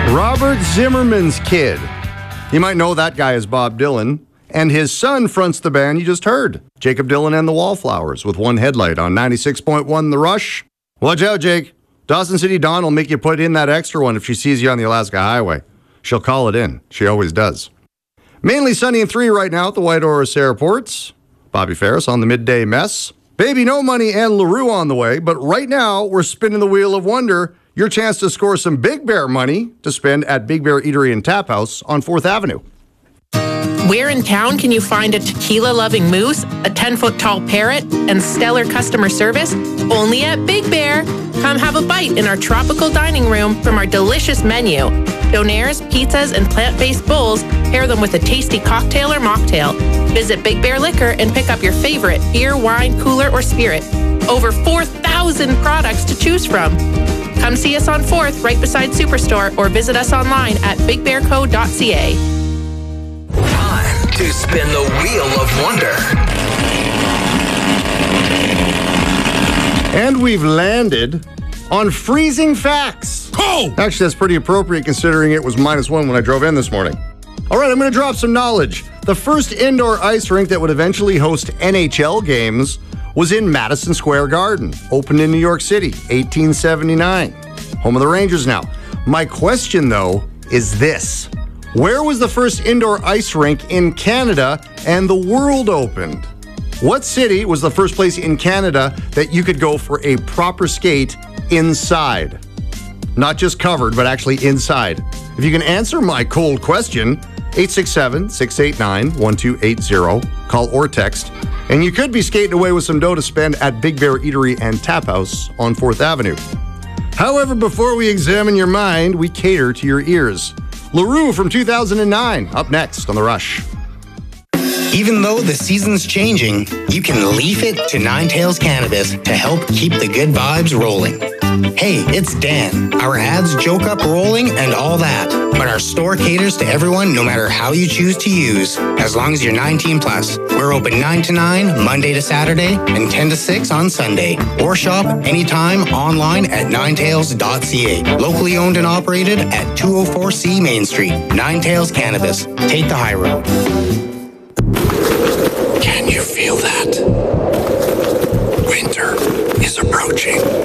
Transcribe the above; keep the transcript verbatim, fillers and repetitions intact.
Robert Zimmerman's kid. You might know that guy as Bob Dylan. And his son fronts the band you just heard, Jacob Dylan and the Wallflowers, with one headlight on ninety-six point one The Rush. Watch out, Jake. Dawson City Dawn will make you put in that extra one if she sees you on the Alaska Highway. She'll call it in. She always does. Mainly sunny and three right now at the White Horse Airports. Bobby Ferris on the midday mess. Baby No Money and LaRue on the way. But right now, we're spinning the Wheel of Wonder. Your chance to score some Big Bear money to spend at Big Bear Eatery and Tap House on fourth Avenue. Where in town can you find a tequila-loving moose, a ten-foot-tall parrot, and stellar customer service? Only at Big Bear. Come have a bite in our tropical dining room from our delicious menu. Donaires, pizzas, and plant-based bowls. Pair them with a tasty cocktail or mocktail. Visit Big Bear Liquor and pick up your favorite beer, wine, cooler, or spirit. Over four thousand products to choose from. Come see us on fourth, right beside Superstore, or visit us online at big bear co dot c a. Time to spin the Wheel of Wonder. And we've landed on freezing facts. Oh! Actually, that's pretty appropriate considering it was minus one when I drove in this morning. All right, I'm going to drop some knowledge. The first indoor ice rink that would eventually host N H L games was in Madison Square Garden, opened in New York City, eighteen seventy-nine. Home of the Rangers now. My question, though, is this. Where was the first indoor ice rink in Canada and the world opened? What city was the first place in Canada that you could go for a proper skate inside? Not just covered, but actually inside. If you can answer my cold question, eight six seven, six eight nine, one two eight zero, call or text, and you could be skating away with some dough to spend at Big Bear Eatery and Tap House on fourth Avenue. However, before we examine your mind, we cater to your ears. LaRue from two thousand nine, up next on The Rush. Even though the season's changing, you can leaf it to Nine Tails Cannabis to help keep the good vibes rolling. Hey, it's Dan. Our ads joke up rolling and all that, but our store caters to everyone no matter how you choose to use, as long as you're nineteen plus. We're open nine to nine, Monday to Saturday, and ten to six on Sunday. Or shop anytime online at nine tails dot c a. Locally owned and operated at two oh four C Main Street. Nine Tails Cannabis. Take the high road. Can you feel that? Winter is approaching.